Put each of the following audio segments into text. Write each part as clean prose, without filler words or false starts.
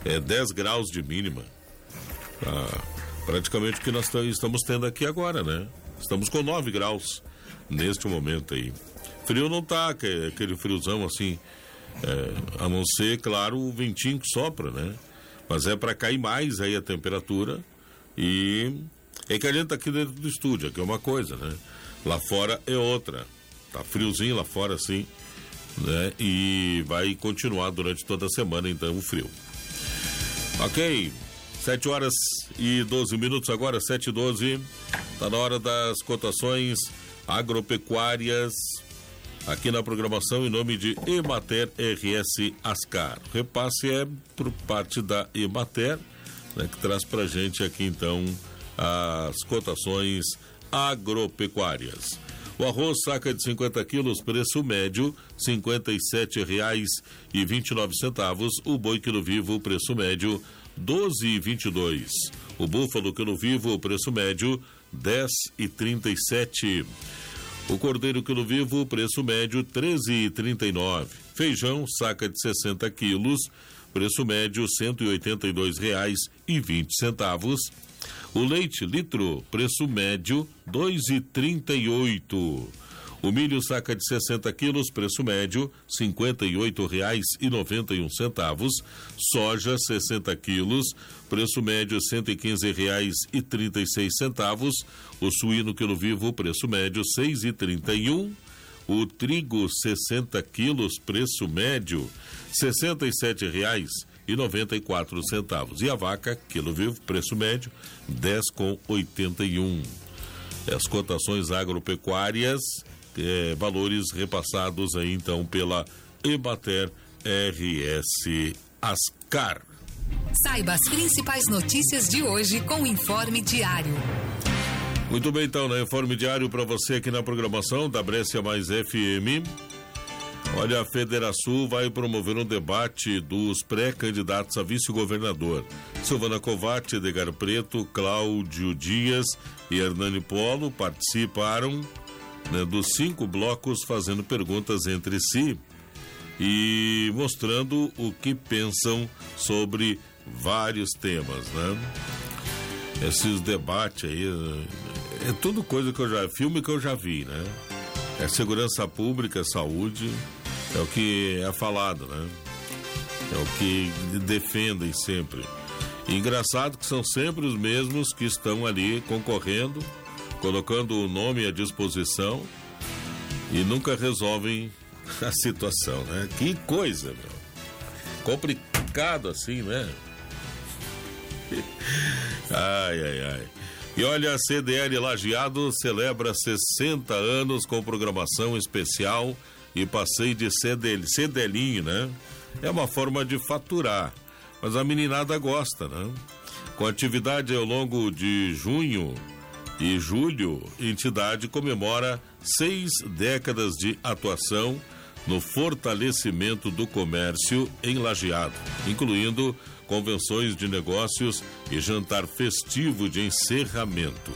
10 graus de mínima. Praticamente o que nós estamos tendo aqui agora, né? Estamos com 9 graus neste momento aí. Frio não tá, aquele friozão assim, a não ser, claro, o ventinho que sopra, né? Mas é para cair mais aí a temperatura e é que a gente tá aqui dentro do estúdio, aqui é uma coisa, né? Lá fora é outra. Tá friozinho lá fora, assim, né? E vai continuar durante toda a semana, então, o frio. Ok, 7h12 agora, 7h12. Tá na hora das cotações agropecuárias aqui na programação em nome de Emater RS Ascar. O repasse é por parte da Emater, né, que traz pra gente aqui então as cotações agropecuárias. O arroz saca de 50 quilos, preço médio R$ 57,29. O boi quilo vivo, preço médio R$ 12,22. O búfalo quilo vivo, preço médio R$ 10,37. O cordeiro quilo vivo, preço médio R$ 13,39. Feijão saca de 60 quilos, preço médio R$ 182,20. O leite litro, preço médio R$ 2,38. O milho saca de 60 quilos, preço médio R$ 58,91. Soja 60 quilos, preço médio R$ 115,36. O suíno quilo vivo, preço médio R$ 6,31. O trigo 60 quilos, preço médio R$ 67,94. E a vaca, quilo vivo, preço médio R$ 10,81. As cotações agropecuárias, valores repassados aí então pela Emater RS Ascar. Saiba as principais notícias de hoje com o Informe Diário. Muito bem, então, né? Informe Diário para você aqui na programação da Brescia Mais FM. Olha, a Federação vai promover um debate dos pré-candidatos a vice-governador. Silvana Covatti, Edgar Preto, Cláudio Dias e Hernani Polo participaram, né, dos 5 blocos, fazendo perguntas entre si e mostrando o que pensam sobre vários temas, né? Esses debates aí é tudo coisa que filme que eu já vi, né? É segurança pública, saúde, é o que é falado, né? É o que defendem sempre. E engraçado que são sempre os mesmos que estão ali concorrendo, colocando o nome à disposição e nunca resolvem a situação, né? Que coisa, meu. Complicado assim, né? Ai. E olha, a CDL Lajeado celebra 60 anos com programação especial e passeio de CDLinho, né? É uma forma de faturar, mas a meninada gosta, né? Com atividade ao longo de junho e julho, a entidade comemora 6 décadas de atuação no fortalecimento do comércio em Lajeado, incluindo convenções de negócios e jantar festivo de encerramento.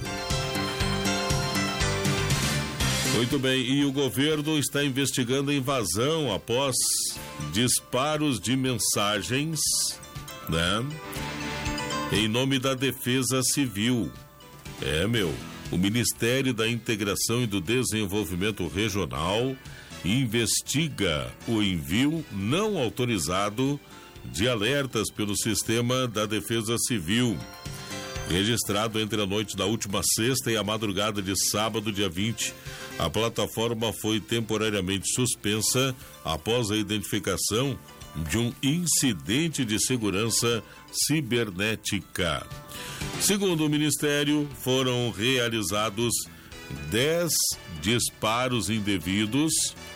Muito bem, e o governo está investigando a invasão após disparos de mensagens, né? Em nome da Defesa Civil. O Ministério da Integração e do Desenvolvimento Regional investiga o envio não autorizado de alertas pelo sistema da Defesa Civil, registrado entre a noite da última sexta e a madrugada de sábado, dia 20. A plataforma foi temporariamente suspensa após a identificação de um incidente de segurança cibernética. Segundo o Ministério, foram realizados 10 disparos indevidos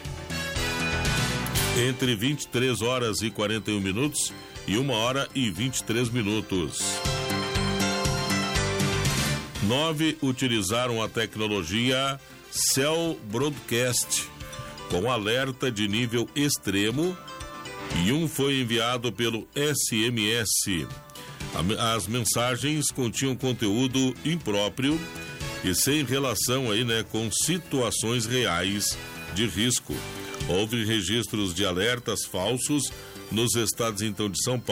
entre 23 horas e 41 minutos e 1 hora e 23 minutos. 9 utilizaram a tecnologia Cell Broadcast com alerta de nível extremo e um foi enviado pelo SMS. As mensagens continham conteúdo impróprio e sem relação aí, né, com situações reais de risco. Houve registros de alertas falsos nos estados então de São Paulo,